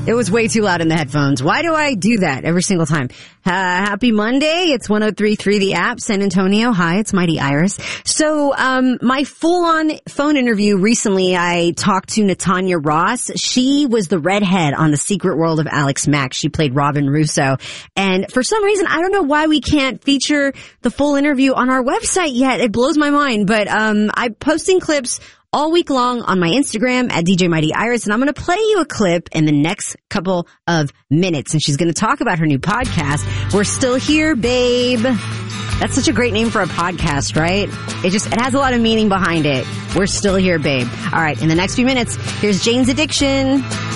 It was way too loud in the headphones. Why do I do that every single time? Happy Monday. It's 103.3 The App, San Antonio. Hi, it's Mighty Iris. So, my full-on phone interview recently, I talked to Natanya Ross. She was the redhead on The Secret World of Alex Mack. She played Robin Russo. And for some reason, I don't know why we can't feature the full interview on our website yet. It blows my mind. But, I'm posting clips all week long on my Instagram at DJ Mighty Iris, and I'm going to play you a clip in the next couple of minutes. And she's going to talk about her new podcast, We're Still Here, Babe. That's such a great name for a podcast, right? It has a lot of meaning behind it. We're Still Here, Babe. All right, in the next few minutes, here's Jane's Addiction.